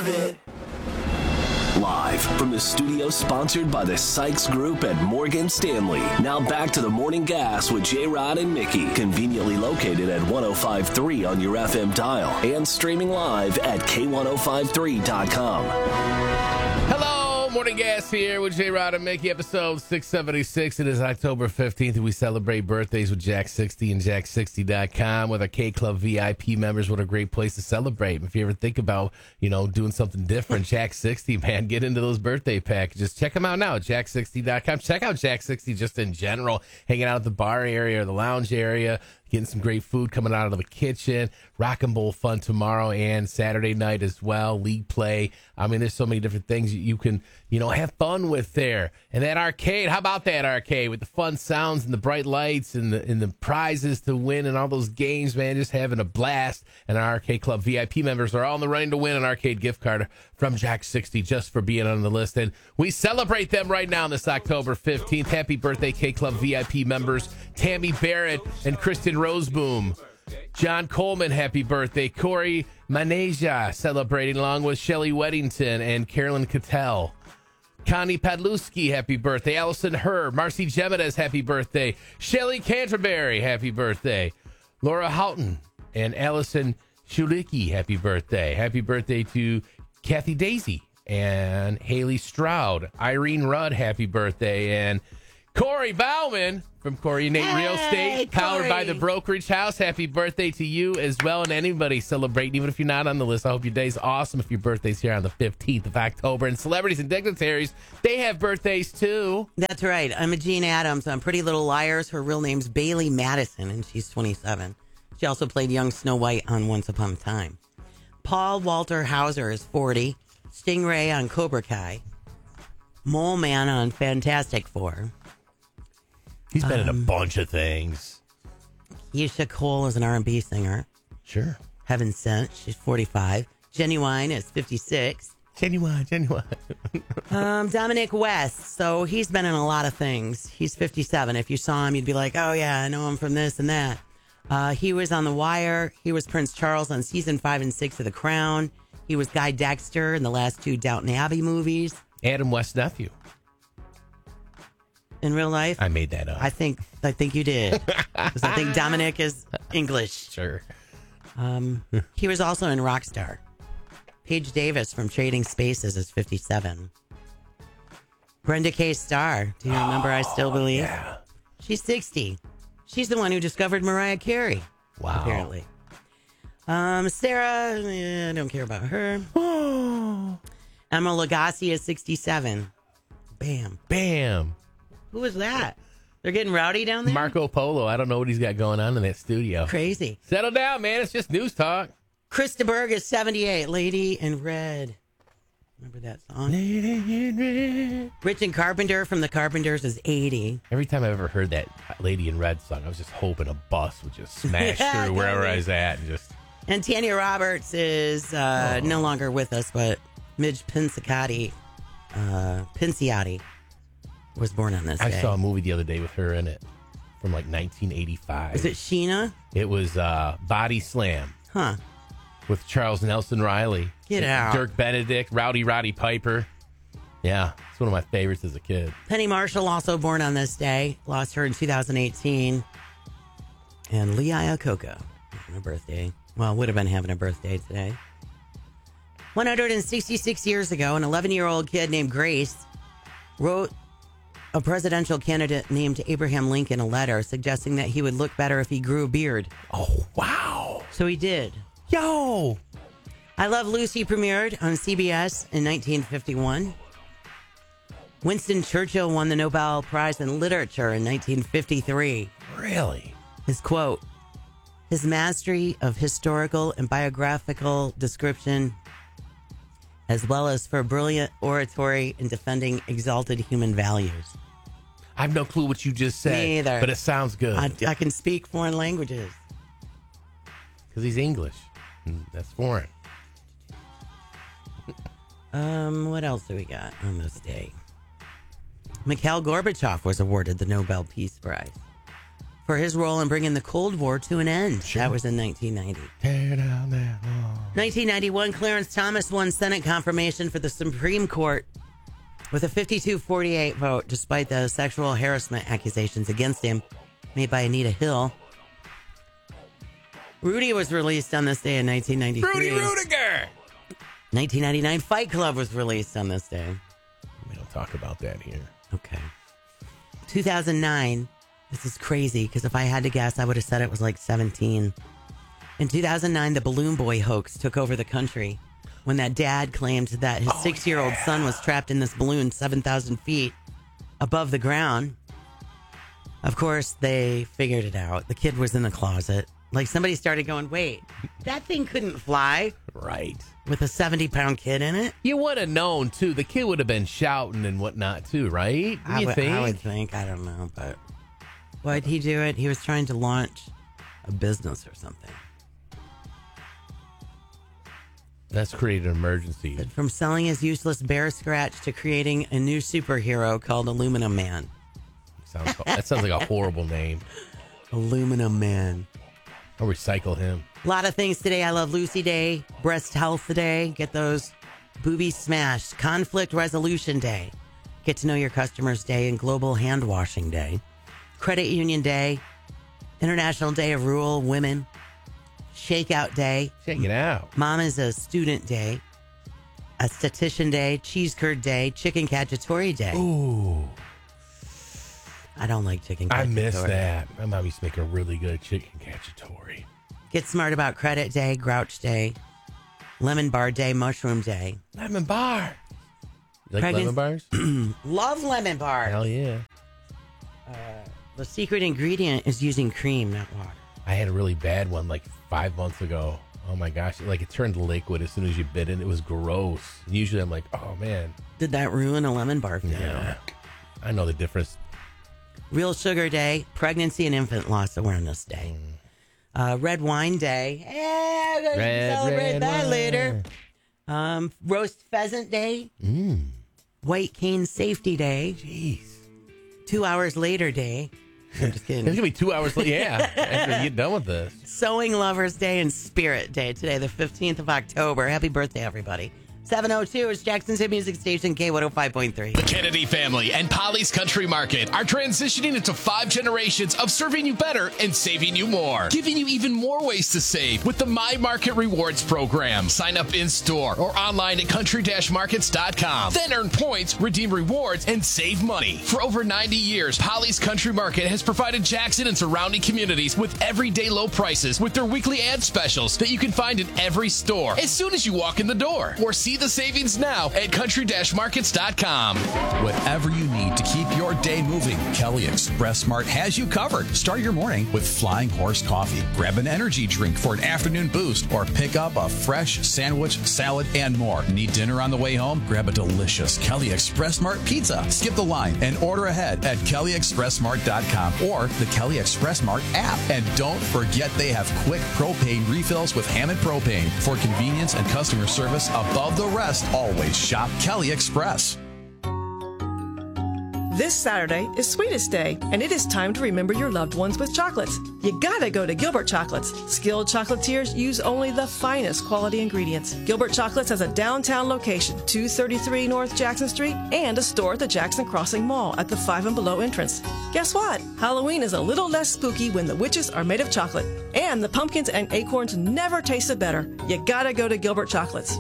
of it. Live from the studio sponsored by the Sykes Group at Morgan Stanley. Now back to the Morning Gas with J-Rod and Mickey. Conveniently located at 105.3 on your FM dial and streaming live at K1053.com. Hello, Morning Gas here with J-Rod and Mickey, episode 676. It is October 15th, and we celebrate birthdays with Jack 60 and Jack60.com. With our K-Club VIP members, what a great place to celebrate. If you ever think about, doing something different, Jack 60, man, get into those birthday packages. Check them out now at Jack60.com. Check out Jack 60 just in general, hanging out at the bar area or the lounge area, getting some great food coming out of the kitchen. Rock and Bowl fun tomorrow and Saturday night as well. League play. I mean, there's so many different things you can, have fun with there. And that arcade, how about that arcade with the fun sounds and the bright lights and the prizes to win and all those games, man, just having a blast. And our Arcade Club VIP members are all in the running to win an arcade gift card from Jack 60 just for being on the list. And we celebrate them right now this October 15th. Happy birthday, K Club VIP members, Tammy Barrett and Kristen Roseboom. John Coleman, happy birthday. Corey Maneja celebrating along with Shelley Weddington and Carolyn Cattell. Connie Padlewski, happy birthday. Allison Herr, Marcy Geminides, happy birthday. Shelley Canterbury, happy birthday. Laura Houghton and Allison Shulicki, happy birthday. Happy birthday to Kathy Daisy and Haley Stroud. Irene Rudd, happy birthday. And Corey Bauman from Corey and Nate Real Estate, powered by the Brokerage House. Happy birthday to you as well, and anybody celebrating, even if you're not on the list. I hope your day's awesome if your birthday's here on the 15th of October. And celebrities and dignitaries, they have birthdays too. That's right. Imogene Adams on Pretty Little Liars. Her real name's Bailey Madison, and she's 27. She also played young Snow White on Once Upon a Time. Paul Walter Hauser is 40. Stingray on Cobra Kai. Mole Man on Fantastic Four. He's been in a bunch of things. Keisha Cole is an R&B singer. Sure. Heaven Sent, she's 45. Genuine is 56. Genuine. Dominic West, so he's been in a lot of things. He's 57. If you saw him, you'd be like, oh yeah, I know him from this and that. He was on The Wire. He was Prince Charles on season 5 and 6 of The Crown. He was Guy Dexter in the last 2 Downton Abbey movies. Adam West's nephew. In real life? I made that up. I think you did. Because I think Dominic is English. Sure. He was also in Rockstar. Paige Davis from Trading Spaces is 57. Brenda K. Starr. Do you remember I Still Believe? Yeah. She's 60. She's the one who discovered Mariah Carey. Wow. Apparently. Sarah, I don't care about her. Emma Lagasse is 67. Bam. Who was that? They're getting rowdy down there? Marco Polo. I don't know what he's got going on in that studio. Crazy. Settle down, man. It's just news talk. Krista Berg is 78. Lady in Red. Remember that song? Lady in Red. Richard Carpenter from The Carpenters is 80. Every time I've ever heard that Lady in Red song, I was just hoping a bus would just smash through wherever I was at. And Tanya Roberts is no longer with us, but Midge Pinciotti was born on this day. I saw a movie the other day with her in it from like 1985. Is it Sheena? It was Body Slam. Huh. With Charles Nelson Riley. Get out. Dirk Benedict, Rowdy Roddy Piper. Yeah, it's one of my favorites as a kid. Penny Marshall, also born on this day. Lost her in 2018. And Lee Iacocca on her birthday. Well, would have been having a birthday today. 166 years ago, an 11-year-old kid named Grace wrote a presidential candidate named Abraham Lincoln a letter suggesting that he would look better if he grew a beard. Oh, wow. So he did. Yo! I Love Lucy premiered on CBS in 1951. Winston Churchill won the Nobel Prize in Literature in 1953. Really? His quote, his mastery of historical and biographical description, as well as for brilliant oratory in defending exalted human values. I have no clue what you just said. Me either. But it sounds good. I can speak foreign languages. Because he's English. That's foreign. What else do we got on this day? Mikhail Gorbachev was awarded the Nobel Peace Prize for his role in bringing the Cold War to an end. Sure. That was in 1990. Tear down that wall. 1991, Clarence Thomas won Senate confirmation for the Supreme Court with a 52-48 vote, despite the sexual harassment accusations against him made by Anita Hill. Rudy was released on this day in 1993. Rudy Rudiger! 1999, Fight Club was released on this day. We don't talk about that here. Okay. 2009, this is crazy, because if I had to guess, I would have said it was like 17. In 2009, the Balloon Boy hoax took over the country when that dad claimed that his 6-year-old son was trapped in this balloon 7,000 feet above the ground. Of course, they figured it out. The kid was in the closet. Like, somebody started going, wait, that thing couldn't fly Right. with a 70-pound kid in it? You would have known, too. The kid would have been shouting and whatnot, too, right? I would think. I don't know, but why'd he do it? He was trying to launch a business or something. That's created an emergency. From selling his useless bear scratch to creating a new superhero called Aluminum Man. That sounds like a horrible name. Aluminum Man. I'll recycle him. A lot of things today. I Love Lucy Day, Breast Health Day, get those boobies smashed, Conflict Resolution Day, Get to Know Your Customers Day, and Global Hand Washing Day, Credit Union Day, International Day of Rural Women, Shakeout Day. Check it out. Mom is a Student Day, a Statistician Day, Cheese Curd Day, Chicken Cacciatore Day. Ooh. I don't like chicken cacciatore. I miss that. My mom used to make a really good chicken cacciatore. Get Smart About Credit Day, Grouch Day, Lemon Bar Day, Mushroom Day. Lemon bar. You like lemon bars? Love lemon bar. Hell yeah. The secret ingredient is using cream, not water. I had a really bad one like 5 months ago. Oh my gosh. Like it turned liquid as soon as you bit it. It was gross. Usually I'm like, oh man. Did that ruin a lemon bar for you? Yeah. I know the difference. Real Sugar Day, Pregnancy and Infant Loss Awareness Day. Red Wine Day. Yeah, we're going to celebrate that later. Roast Pheasant Day. White Cane Safety Day. Jeez. 2 hours later day. I'm just kidding. It's going to be 2 hours later. Yeah. After you get done with this. Sewing Lovers Day and Spirit Day today, the 15th of October. Happy birthday, everybody. 7:02 is Jackson's hit music station, K105.3. The Kennedy family and Polly's Country Market are transitioning into 5 generations of serving you better and saving you more. Giving you even more ways to save with the My Market Rewards program. Sign up in-store or online at country-markets.com. Then earn points, redeem rewards, and save money. For over 90 years, Polly's Country Market has provided Jackson and surrounding communities with everyday low prices with their weekly ad specials that you can find in every store as soon as you walk in the door. Or see the savings now at country-markets.com. Whatever you need to keep your day moving, Kelly Express Smart has you covered. Start your morning with Flying Horse Coffee. Grab an energy drink for an afternoon boost or pick up a fresh sandwich, salad, and more. Need dinner on the way home? Grab a delicious Kelly Express Smart pizza. Skip the line and order ahead at kellyexpresssmart.com or the Kelly Express Smart app. And don't forget they have quick propane refills with Hammond Propane. For convenience and customer service above the rest, always shop Kelly Express. This Saturday is Sweetest Day, and it is time to remember your loved ones with chocolates. You gotta go to Gilbert Chocolates. Skilled chocolatiers use only the finest quality ingredients. Gilbert Chocolates has a downtown location, 233 North Jackson Street, and a store at the Jackson Crossing Mall at the 5 and Below entrance. Guess what? Halloween is a little less spooky when the witches are made of chocolate, and the pumpkins and acorns never tasted better. You gotta go to Gilbert Chocolates.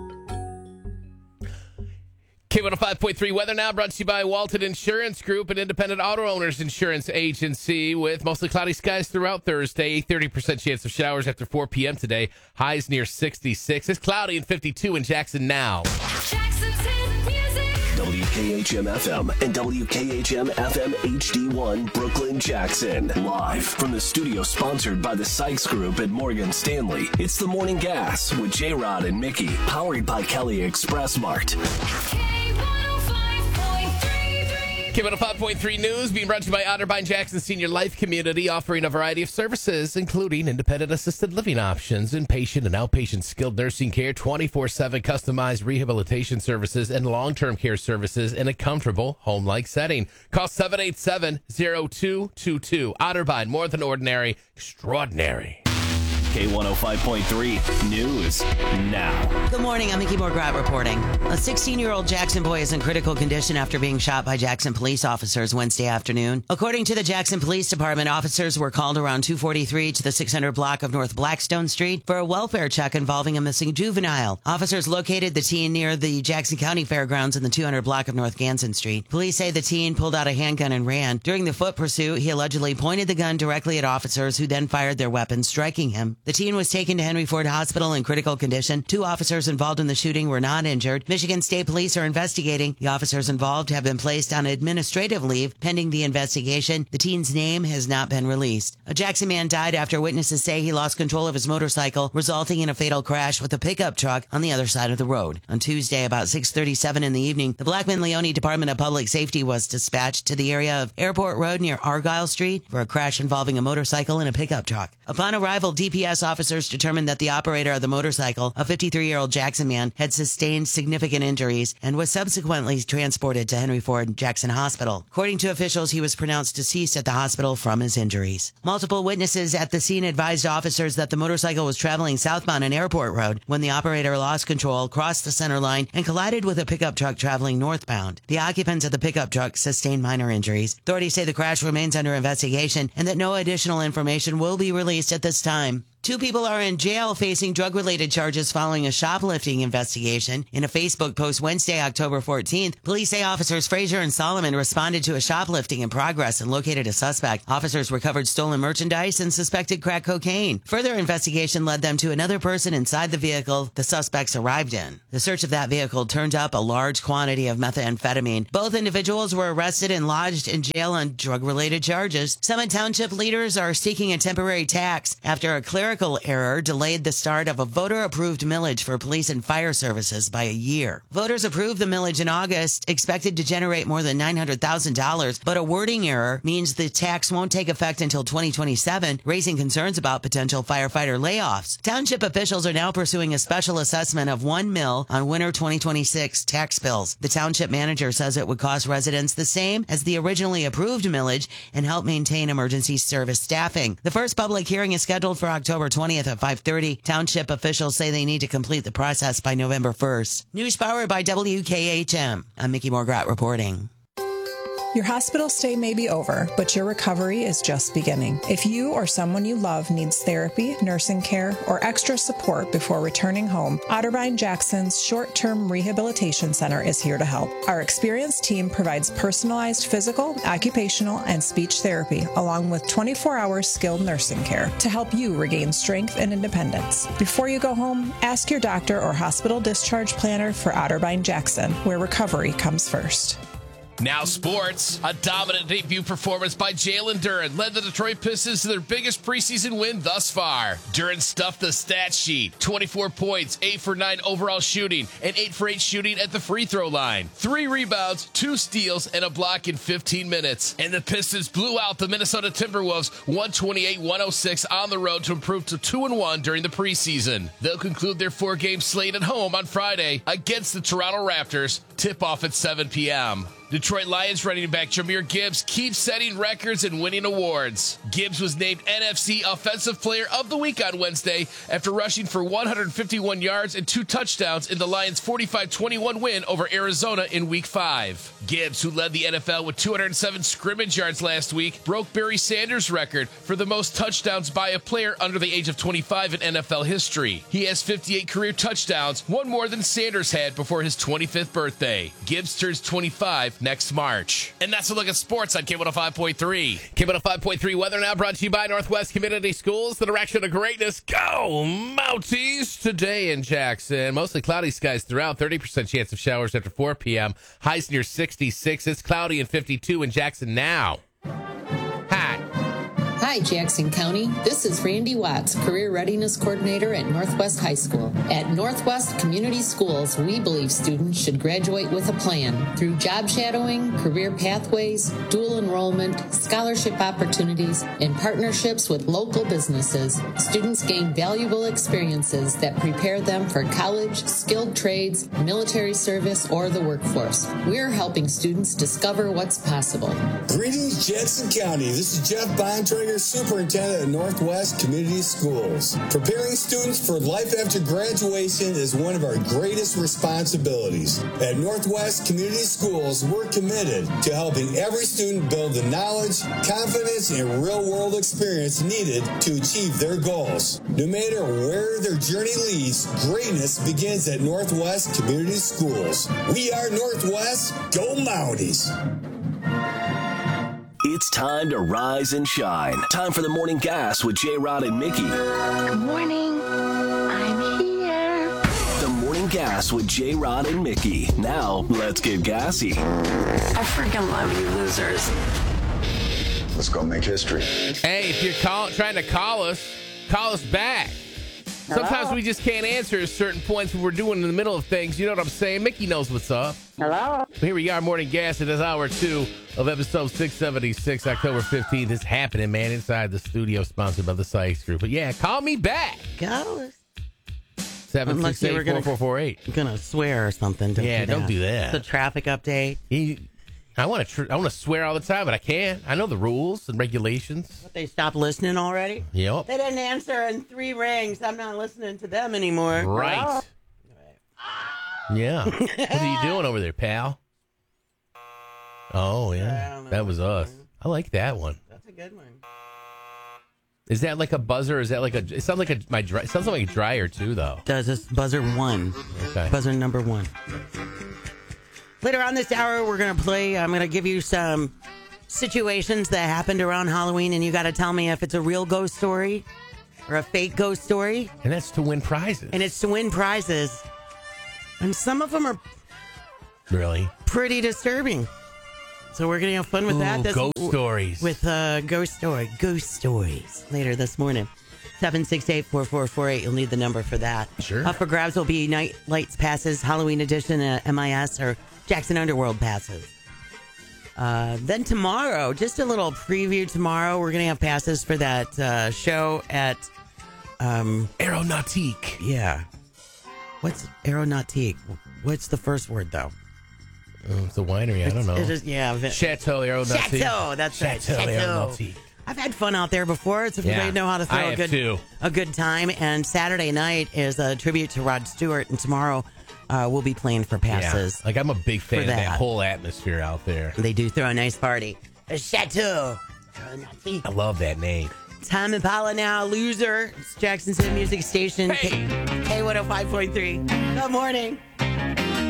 K105.3 weather now brought to you by Walton Insurance Group, an independent auto owners insurance agency with mostly cloudy skies throughout Thursday. 30% chance of showers after 4 p.m. today. Highs near 66. It's cloudy and 52 in Jackson now. Jackson's hit music. WKHM-FM and WKHM-FM HD1 Brooklyn, Jackson. Live from the studio sponsored by the Sykes Group at Morgan Stanley. It's the Morning Gas with J-Rod and Mickey. Powered by Kelly Express Mart. K105.3 News being brought to you by Otterbein Jackson Senior Life Community, offering a variety of services, including independent assisted living options, inpatient and outpatient skilled nursing care, 24/7 customized rehabilitation services, and long-term care services in a comfortable home-like setting. Call 787-0222. Otterbein, more than ordinary, extraordinary. K105.3 News now. Good morning. I'm Mickey Morgrat reporting. A 16-year-old Jackson boy is in critical condition after being shot by Jackson police officers Wednesday afternoon. According to the Jackson Police Department, officers were called around 2:43 to the 600 block of North Blackstone Street for a welfare check involving a missing juvenile. Officers located the teen near the Jackson County Fairgrounds in the 200 block of North Ganson Street. Police say the teen pulled out a handgun and ran. During the foot pursuit, he allegedly pointed the gun directly at officers who then fired their weapons, striking him. The teen was taken to Henry Ford Hospital in critical condition. 2 officers involved in the shooting were not injured. Michigan State Police are investigating. The officers involved have been placed on administrative leave pending the investigation. The teen's name has not been released. A Jackson man died after witnesses say he lost control of his motorcycle, resulting in a fatal crash with a pickup truck on the other side of the road. On Tuesday, about 6:37 in the evening, the Blackman-Leone Department of Public Safety was dispatched to the area of Airport Road near Argyle Street for a crash involving a motorcycle and a pickup truck. Upon arrival, DPS officers determined that the operator of the motorcycle, a 53-year-old Jackson man, had sustained significant injuries and was subsequently transported to Henry Ford Jackson Hospital. According to officials, he was pronounced deceased at the hospital from his injuries. Multiple witnesses at the scene advised officers that the motorcycle was traveling southbound on Airport Road when the operator lost control, crossed the center line, and collided with a pickup truck traveling northbound. The occupants of the pickup truck sustained minor injuries. Authorities say the crash remains under investigation and that no additional information will be released at this time. 2 people are in jail facing drug-related charges following a shoplifting investigation. In a Facebook post Wednesday, October 14th, police say officers Frazier and Solomon responded to a shoplifting in progress and located a suspect. Officers recovered stolen merchandise and suspected crack cocaine. Further investigation led them to another person inside the vehicle the suspects arrived in. The search of that vehicle turned up a large quantity of methamphetamine. Both individuals were arrested and lodged in jail on drug-related charges. Summit Township leaders are seeking a temporary tax after a clerical error delayed the start of a voter-approved millage for police and fire services by a year. Voters approved the millage in August, expected to generate more than $900,000, but a wording error means the tax won't take effect until 2027, raising concerns about potential firefighter layoffs. Township officials are now pursuing a special assessment of $1 million on winter 2026 tax bills. The township manager says it would cost residents the same as the originally approved millage and help maintain emergency service staffing. The first public hearing is scheduled for October 20th at 5:30. Township officials say they need to complete the process by November 1st. News powered by WKHM. I'm Mickey Morgrat reporting. Your hospital stay may be over, but your recovery is just beginning. If you or someone you love needs therapy, nursing care, or extra support before returning home, Otterbein Jackson's Short-Term Rehabilitation Center is here to help. Our experienced team provides personalized physical, occupational, and speech therapy, along with 24-hour skilled nursing care to help you regain strength and independence. Before you go home, ask your doctor or hospital discharge planner for Otterbein Jackson, where recovery comes first. Now sports. A dominant debut performance by Jalen Duren led the Detroit Pistons to their biggest preseason win thus far. Duren stuffed the stat sheet. 24 points, 8 for 9 overall shooting, and 8 for 8 shooting at the free throw line. 3 rebounds, 2 steals, and a block in 15 minutes. And the Pistons blew out the Minnesota Timberwolves 128-106 on the road to improve to 2-1 during the preseason. They'll conclude their 4-game slate at home on Friday against the Toronto Raptors. Tip-off at 7 p.m. Detroit Lions running back Jahmyr Gibbs keeps setting records and winning awards. Gibbs was named NFC Offensive Player of the Week on Wednesday after rushing for 151 yards and 2 touchdowns in the Lions' 45-21 win over Arizona in Week 5. Gibbs, who led the NFL with 207 scrimmage yards last week, broke Barry Sanders' record for the most touchdowns by a player under the age of 25 in NFL history. He has 58 career touchdowns, one more than Sanders had before his 25th birthday. Gibbs turns 25 next March. And that's a look at sports on K105.3. K105.3 weather now brought to you by Northwest Community Schools, the direction of greatness. Go Mounties! Today in Jackson, mostly cloudy skies throughout, 30% chance of showers after 4 p.m. Highs near 66. It's cloudy and 52 in Jackson now. Hi. Hi, Jackson County. This is Randy Watts, Career Readiness Coordinator at Northwest High School. At Northwest Community Schools, we believe students should graduate with a plan. Through job shadowing, career pathways, dual enrollment, scholarship opportunities, and partnerships with local businesses, students gain valuable experiences that prepare them for college, skilled trades, military service, or the workforce. We're helping students discover what's possible. Greetings, Jackson County. This is Jeff Bontrager Mayor Superintendent at Northwest Community Schools. Preparing students for life after graduation is one of our greatest responsibilities. At Northwest Community Schools, we're committed to helping every student build the knowledge, confidence, and real-world experience needed to achieve their goals. No matter where their journey leads, greatness begins at Northwest Community Schools. We are Northwest. Go Mounties! It's time to rise and shine. Time for the Morning Gas with J-Rod and Mickey. Good morning. I'm here. The Morning Gas with J-Rod and Mickey. Now, let's get gassy. I freaking love you losers. Let's go make history. Hey, if you're trying to call us back. Sometimes we just can't answer at certain points when we're doing in the middle of things. You know what I'm saying? Mickey knows what's up. Hello? Here we are, Morning Gas. It is hour 2 of episode 676, October 15th. It's happening, man, inside the studio, sponsored by the Sykes Group. But yeah, call me back. Call us. 768-4448. Gonna swear or something. Don't do that. It's a traffic update. I want to swear all the time, but I can't. I know the rules and regulations. But they stopped listening already? Yep. They didn't answer in 3 rings. I'm not listening to them anymore. Right. Yeah. What are you doing over there, pal? Oh, yeah. That was us. I like that one. That's a good one. Is that like a buzzer? Is that like it sounds like it sounds like a dryer too, though. Does this buzzer 1. Okay. Buzzer number 1. Later on this hour, we're going to play. I'm going to give you some situations that happened around Halloween, and you got to tell me if it's a real ghost story or a fake ghost story. And that's to win prizes. And it's to win prizes. And some of them are really pretty disturbing. So we're going to have fun with that. Ghost stories. With ghost stories later this morning. 768-4448. You'll need the number for that. Sure. Up for grabs will be Night Lights passes, Halloween edition, MIS, or Jackson Underworld passes. Then tomorrow, just a little preview tomorrow, we're going to have passes for that show at Aeronautique. Yeah. What's Aeronautique? What's the first word, though? It's a winery. I don't know. It is, yeah. Chateau Aeronautique. Chateau, that's right. Chateau Aeronautique. I've had fun out there before. It's if you know how to throw a good time. And Saturday night is a tribute to Rod Stewart, and tomorrow we'll be playing for passes. Yeah. Like, I'm a big fan of that whole atmosphere out there. They do throw a nice party. A Chateau. I love that name. Tom Impala now, Loser. It's Jackson City Music Station. Hey. K105.3. Good morning.